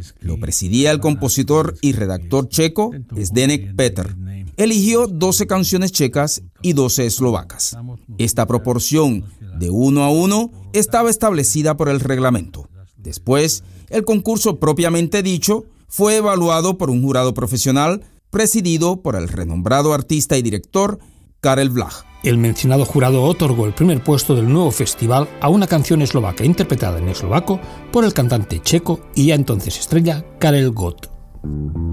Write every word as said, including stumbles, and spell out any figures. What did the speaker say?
Lo presidía el compositor y redactor checo Zdeněk Peter. Eligió doce canciones checas y doce eslovacas. Esta proporción de uno a uno estaba establecida por el reglamento. Después, el concurso propiamente dicho fue evaluado por un jurado profesional presidido por el renombrado artista y director Karel Vlhak. El mencionado jurado otorgó el primer puesto del nuevo festival a una canción eslovaca interpretada en eslovaco por el cantante checo y ya entonces estrella Karel Gott.